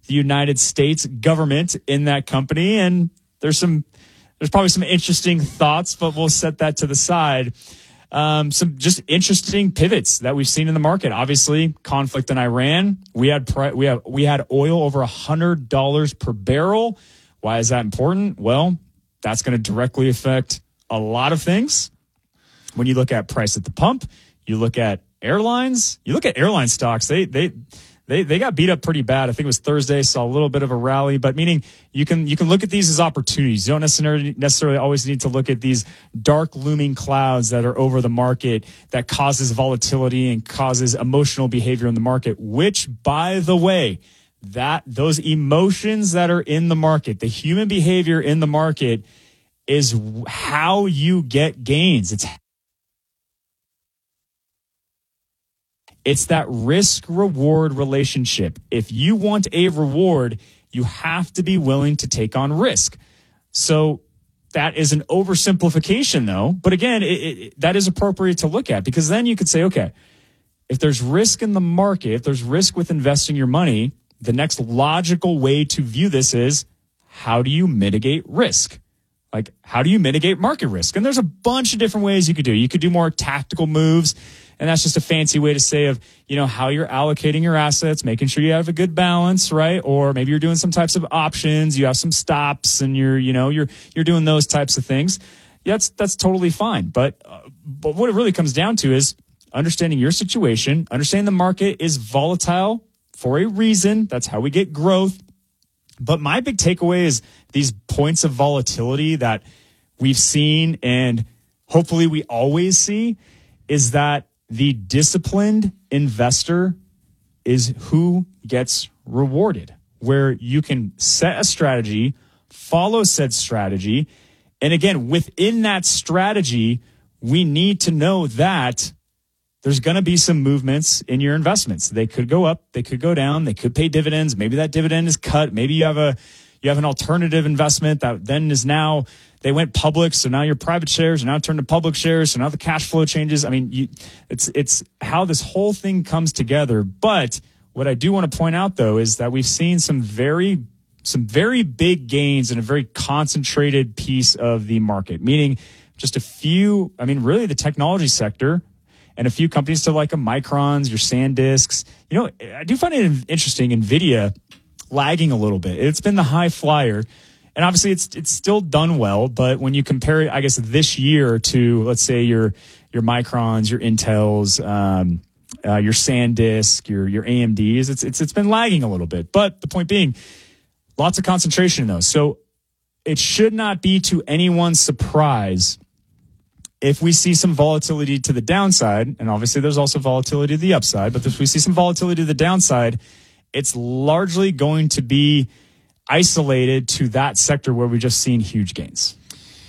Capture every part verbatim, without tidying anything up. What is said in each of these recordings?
the United States government in that company. And there's some, there's probably some interesting thoughts, but we'll set that to the side. Um, some just interesting pivots that we've seen in the market. Obviously, conflict in Iran. We had pri- we have we had oil over a hundred dollars per barrel. Why is that important? Well, that's going to directly affect a lot of things. When you look at price at the pump, you look at airlines, you look at airline stocks. They they they they got beat up pretty bad. I think it was Thursday, saw a little bit of a rally, but meaning you can you can look at these as opportunities. You don't necessarily necessarily always need to look at these dark looming clouds that are over the market that causes volatility and causes emotional behavior in the market, which, by the way, that those emotions that are in the market, the human behavior in the market is how you get gains. It's It's that risk-reward relationship. If you want a reward, you have to be willing to take on risk. So that is an oversimplification, though. But again, it, it, that is appropriate to look at, because then you could say, okay, if there's risk in the market, if there's risk with investing your money, the next logical way to view this is, how do you mitigate risk? Like, how do you mitigate market risk? And there's a bunch of different ways you could do. You could do more tactical moves. And that's just a fancy way to say of, you know, how you're allocating your assets, making sure you have a good balance, right? Or maybe you're doing some types of options, you have some stops, and you're, you know, you're you're doing those types of things. Yeah, that's that's totally fine. But uh, but what it really comes down to is understanding your situation, understanding the market is volatile for a reason. That's how we get growth. But my big takeaway is these points of volatility that we've seen, and hopefully we always see, is that the disciplined investor is who gets rewarded, where you can set a strategy, follow said strategy. And again, within that strategy, we need to know that there's going to be some movements in your investments. They could go up, they could go down, they could pay dividends. Maybe that dividend is cut. Maybe you have a you have an alternative investment that then is now, they went public, so now your private shares are now turned to public shares, so now the cash flow changes. I mean, you, it's it's how this whole thing comes together. But what I do want to point out, though, is that we've seen some very some very big gains in a very concentrated piece of the market, meaning just a few, I mean, really the technology sector and a few companies to like a Microns, your SanDisks. You know, I do find it interesting, NVIDIA lagging a little bit. It's been the high flyer. And obviously, it's it's still done well, but when you compare it, I guess, this year to, let's say, your your Microns, your Intels, um, uh, your SanDisk, your your A M Ds, it's it's it's been lagging a little bit. But the point being, lots of concentration in those. So it should not be to anyone's surprise if we see some volatility to the downside, and obviously there's also volatility to the upside. But if we see some volatility to the downside, it's largely going to be isolated to that sector where we've just seen huge gains.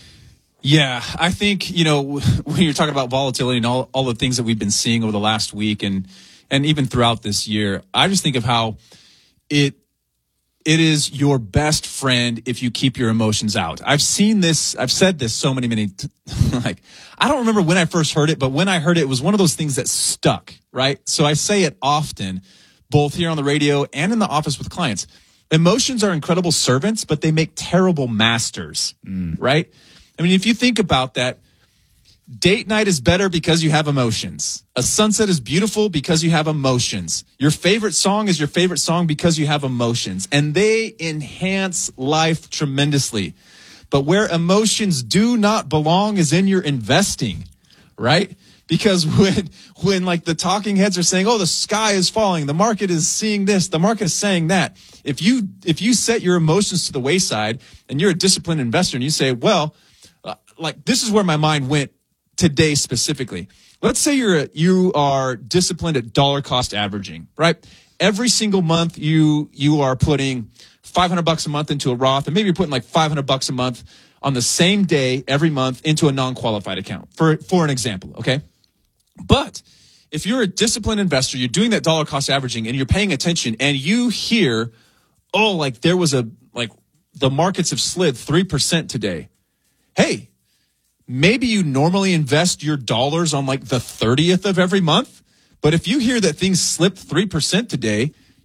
Yeah, I think, you know, when you're talking about volatility and all, all the things that we've been seeing over the last week and and even throughout this year, I just think of how it it is your best friend if you keep your emotions out. I've seen this, I've said this so many, many, like, I don't remember when I first heard it, but when I heard it, it was one of those things that stuck, right? So I say it often, both here on the radio and in the office with clients. Emotions are incredible servants, but they make terrible masters, mm. right? I mean, if you think about that, date night is better because you have emotions. A sunset is beautiful because you have emotions. Your favorite song is your favorite song because you have emotions. And they enhance life tremendously. But where emotions do not belong is in your investing, right? Because when, when like the talking heads are saying, oh, the sky is falling, the market is seeing this, the market is saying that. If you, if you set your emotions to the wayside and you're a disciplined investor and you say, well, uh, like this is where my mind went today specifically. Let's say you're, a, you are disciplined at dollar cost averaging, right? Every single month you, you are putting five hundred bucks a month into a Roth, and maybe you're putting like five hundred bucks a month on the same day every month into a non-qualified account for, for an example. Okay. But if you're a disciplined investor, you're doing that dollar cost averaging and you're paying attention and you hear, oh, like there was a, like the markets have slid three percent today. Hey, maybe you normally invest your dollars on like the thirtieth of every month. But if you hear that things slipped three percent today,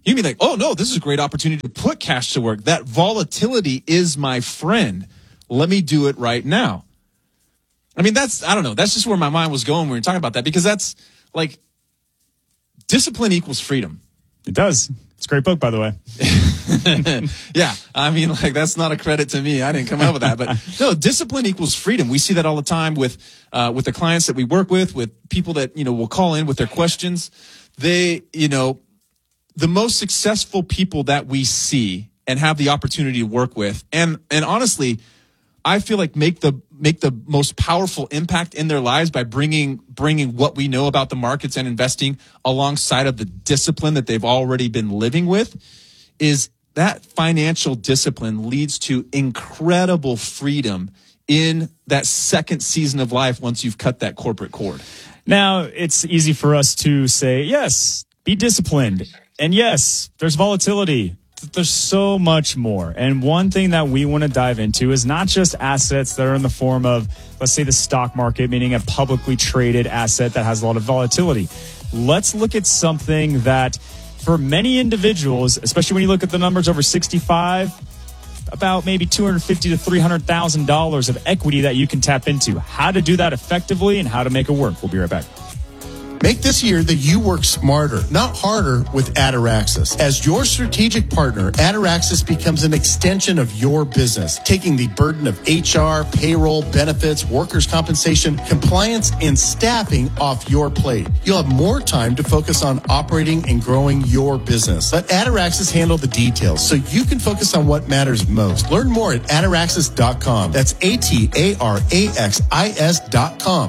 You can be like, oh, no, this is a great opportunity to put cash to work. That volatility is my friend. Let me do it right now. I mean, that's, I don't know. That's just where my mind was going when we were talking about that, because that's like discipline equals freedom. It does. It's a great book, by the way. Yeah. I mean, like, that's not a credit to me. I didn't come up with that. But no, discipline equals freedom. We see that all the time with, uh, with the clients that we work with, with people that, you know, will call in with their questions. They, you know, the most successful people that we see and have the opportunity to work with, and, and honestly, I feel like make the make the most powerful impact in their lives by bringing bringing what we know about the markets and investing alongside of the discipline that they've already been living with, is that financial discipline leads to incredible freedom in that second season of life once you've cut that corporate cord. Now, it's easy for us to say, yes, be disciplined. And yes, there's volatility. There's so much more. And one thing that we want to dive into is not just assets that are in the form of, let's say, the stock market, meaning a publicly traded asset that has a lot of volatility. Let's look at something that for many individuals, especially when you look at the numbers over sixty-five, about maybe two hundred fifty thousand to three hundred thousand dollars of equity that you can tap into. How to do that effectively and how to make it work. We'll be right back. Make this year that you work smarter, not harder, with Ataraxis. As your strategic partner, Ataraxis becomes an extension of your business, taking the burden of H R, payroll, benefits, workers' compensation, compliance, and staffing off your plate. You'll have more time to focus on operating and growing your business. Let Ataraxis handle the details so you can focus on what matters most. Learn more at ataraxis dot com. That's A T A R A X I S dot com.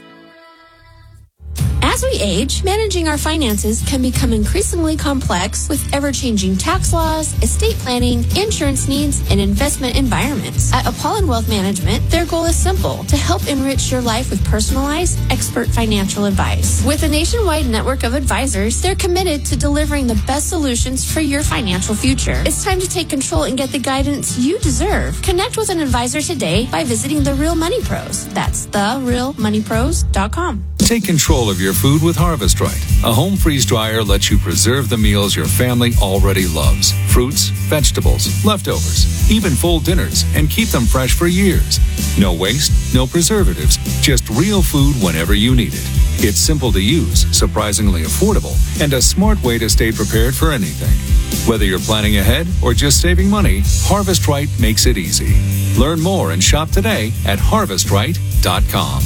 As we age, managing our finances can become increasingly complex with ever-changing tax laws, estate planning, insurance needs, and investment environments. At Apollon Wealth Management, their goal is simple: to help enrich your life with personalized, expert financial advice. With a nationwide network of advisors, they're committed to delivering the best solutions for your financial future. It's time to take control and get the guidance you deserve. Connect with an advisor today by visiting The Real Money Pros. That's the real money pros dot com. Take control of your food with Harvest Right. A home freeze dryer lets you preserve the meals your family already loves. Fruits, vegetables, leftovers, even full dinners, and keep them fresh for years. No waste, no preservatives, just real food whenever you need it. It's simple to use, surprisingly affordable, and a smart way to stay prepared for anything. Whether you're planning ahead or just saving money, Harvest Right makes it easy. Learn more and shop today at harvest right dot com.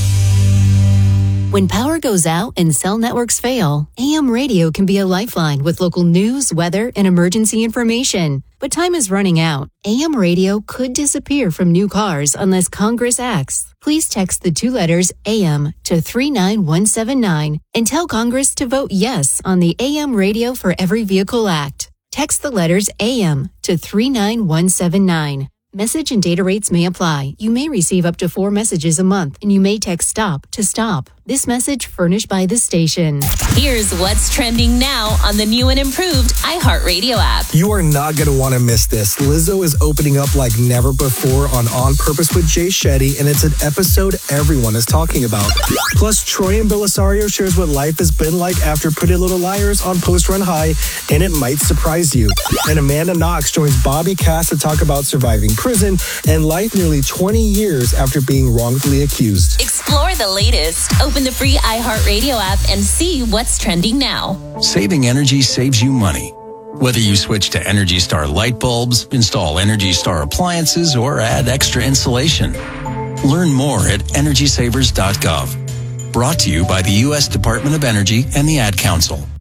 When power goes out and cell networks fail, A M radio can be a lifeline with local news, weather, and emergency information. But time is running out. A M radio could disappear from new cars unless Congress acts. Please text the two letters A M to three nine one seven nine and tell Congress to vote yes on the A M Radio for Every Vehicle Act. Text the letters A M to three nine one seven nine. Message and data rates may apply. You may receive up to four messages a month, and you may text STOP to STOP. This message furnished by the station. Here's what's trending now on the new and improved iHeartRadio app. You are not going to want to miss this. Lizzo is opening up like never before on On Purpose with Jay Shetty, and it's an episode everyone is talking about. Plus, Troy and Belisario shares what life has been like after Pretty Little Liars on Post Run High, and it might surprise you. And Amanda Knox joins Bobby Cass to talk about surviving prison and life nearly twenty years after being wrongfully accused. Explore the latest. Open the free iHeartRadio app and see what's trending now. Saving energy saves you money. Whether you switch to Energy Star light bulbs, install Energy Star appliances, or add extra insulation. Learn more at energy savers dot gov. Brought to you by the U S Department of Energy and the Ad Council.